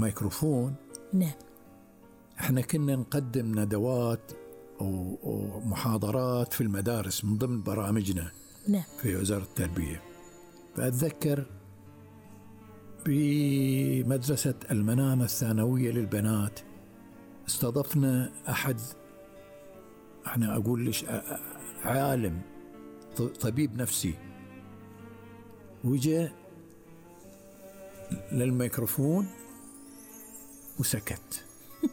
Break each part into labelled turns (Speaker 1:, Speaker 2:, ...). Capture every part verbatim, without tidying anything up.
Speaker 1: الميكروفون.
Speaker 2: نعم.
Speaker 1: احنا كنا نقدم ندوات ومحاضرات في المدارس من ضمن برامجنا.
Speaker 2: نعم.
Speaker 1: في وزارة التربية. فأتذكر بمدرسة المنامة الثانوية للبنات استضفنا أحد، احنا أقول ليش، عالم طبيب نفسي، وجاء للميكروفون وسكت.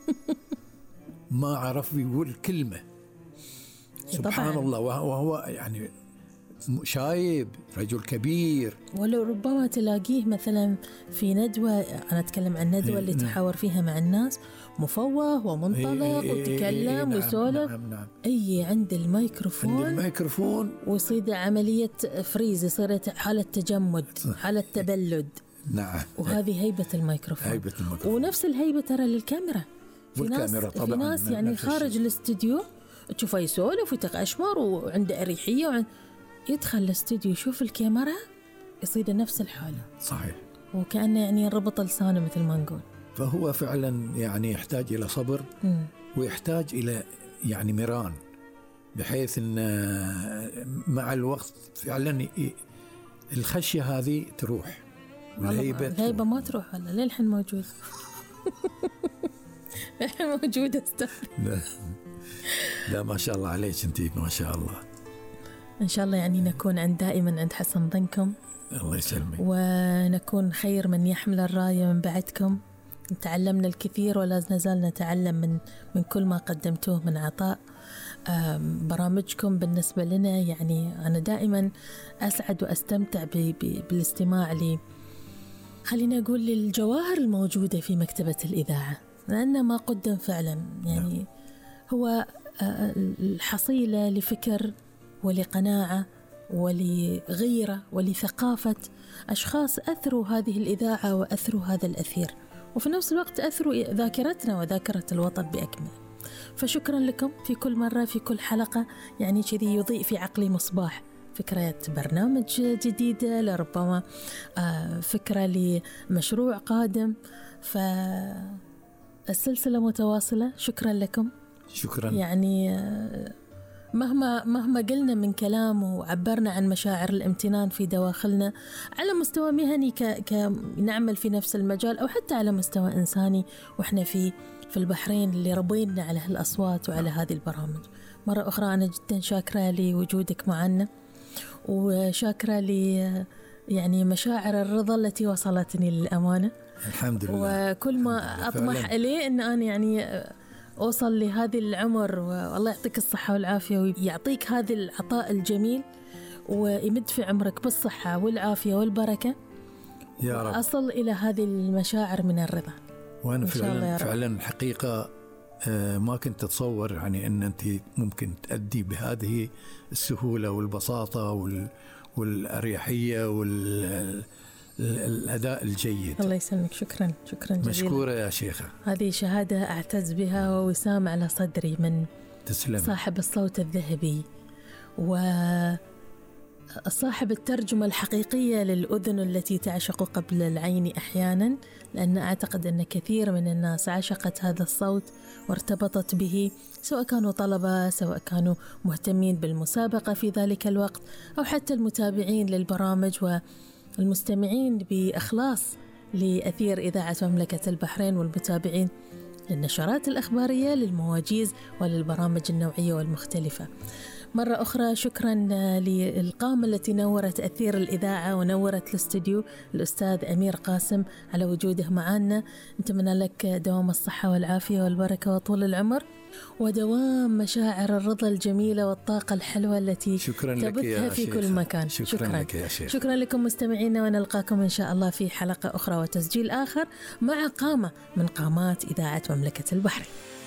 Speaker 1: ما عرف يقول كلمة. سبحان الله. وهو يعني شايب، رجل كبير.
Speaker 2: ولو ربما تلاقيه مثلا في ندوة، أنا أتكلم عن ندوة اللي تحاور فيها مع الناس، مفوه ومنطلق وتكلم وسولف.
Speaker 1: نعم نعم.
Speaker 2: أي عند الميكروفون
Speaker 1: عند الميكروفون
Speaker 2: ويصير عملية فريز، يصير حالة تجمد، حالة تبلد.
Speaker 1: نعم.
Speaker 2: وهذه هيبة الميكروفون.
Speaker 1: هيبة الميكروفون.
Speaker 2: ونفس الهيبة ترى للكاميرا. في ناس
Speaker 1: طبعاً.
Speaker 2: في ناس يعني خارج الاستديو تشوفه يسولف ويتقشمر وعنده أريحية، وعند يدخل الاستديو يشوف الكاميرا يصير نفس الحالة.
Speaker 1: صحيح.
Speaker 2: وكأنه يعني ربط لسانه مثل ما نقول.
Speaker 1: فهو فعلا يعني يحتاج إلى صبر. م. ويحتاج إلى يعني مران، بحيث أن مع الوقت فعلا الخشية هذه تروح والهيبة
Speaker 2: الهيبة ما تروح. ولا للحين موجود. للحين موجودة استاذ.
Speaker 1: لا. لا ما شاء الله عليك انتي، ما شاء الله.
Speaker 2: إن شاء الله يعني نكون عند دائما عند حسن ظنكم.
Speaker 1: الله يسلمك.
Speaker 2: ونكون خير من يحمل الراية من بعدكم. تعلمنا الكثير ولا نزال نتعلم من من كل ما قدمتوه من عطاء. برامجكم بالنسبة لنا يعني أنا دائما أسعد وأستمتع بالاستماع لي، خلينا أقول للجواهر الموجودة في مكتبة الإذاعة، لأن ما قدم فعلا يعني هو الحصيلة لفكر ولقناعة ولغيرة ولثقافة أشخاص أثروا هذه الإذاعة وأثروا هذا الأثير، وفي نفس الوقت أثروا ذاكرتنا وذاكرة الوطن بأكمله. فشكرا لكم في كل مرة في كل حلقة، يعني كذي يضيء في عقلي مصباح فكرة برنامج جديدة، لربما فكرة لمشروع قادم، فالسلسلة متواصلة. شكرا لكم.
Speaker 1: شكرا.
Speaker 2: يعني مهما مهما قلنا من كلام وعبرنا عن مشاعر الامتنان في دواخلنا على مستوى مهني كنعمل في نفس المجال، أو حتى على مستوى إنساني وإحنا في في البحرين اللي ربينا على هالأصوات وعلى هذه البرامج. مرة أخرى أنا جدا شاكرة لوجودك معنا، وشاكرة لي يعني مشاعر الرضا التي وصلتني للأمانة.
Speaker 1: الحمد لله.
Speaker 2: وكل ما أطمح إليه أن أنا يعني أوصل لهذه العمر، والله يعطيك الصحة والعافية ويعطيك هذا العطاء الجميل ويمد في عمرك بالصحة والعافية والبركة
Speaker 1: يا رب.
Speaker 2: أصل إلى هذه المشاعر من الرضا.
Speaker 1: وأنا فعلا فعلا الحقيقة ما كنت أتصور يعني أن أنت ممكن تأدي بهذه السهولة والبساطة والأريحية والأداء الجيد.
Speaker 2: الله يسلمك. شكرا شكرا جزيلا.
Speaker 1: مشكورة يا شيخة.
Speaker 2: هذه شهادة أعتز بها ووسام على صدري من
Speaker 1: تسلم.
Speaker 2: صاحب الصوت الذهبي وصاحب الترجمة الحقيقية للأذن التي تعشق قبل العين أحيانا، لأن أعتقد أن كثير من الناس عشقت هذا الصوت وارتبطت به، سواء كانوا طلبة، سواء كانوا مهتمين بالمسابقة في ذلك الوقت، أو حتى المتابعين للبرامج والمستمعين بإخلاص لأثير إذاعة مملكة البحرين، والمتابعين للنشرات الأخبارية، للمواجيز وللبرامج النوعية والمختلفة. مرة أخرى شكرا للقامة التي نورت أثير الإذاعة ونورت الاستوديو، الأستاذ أمير قاسم، على وجوده معنا. نتمنى لك دوام الصحة والعافية والبركة وطول العمر، ودوام مشاعر الرضا الجميلة والطاقة الحلوة التي تبثها في كل مكان.
Speaker 1: شكرا, شكرا لك يا شيخ.
Speaker 2: شكرا لكم مستمعينا، ونلقاكم إن شاء الله في حلقة أخرى وتسجيل آخر مع قامة من قامات إذاعة مملكة البحرين.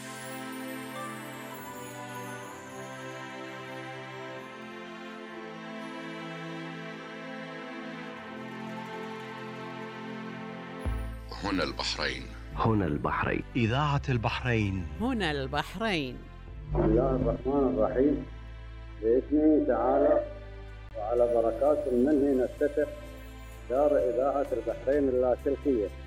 Speaker 3: هنا البحرين.
Speaker 4: هنا البحرين.
Speaker 5: إذاعة البحرين.
Speaker 6: هنا البحرين.
Speaker 7: بسم الله الرحمن الرحيم. باسمه تعالى وعلى بركات منه نفتتح دار إذاعة البحرين اللاسلكية.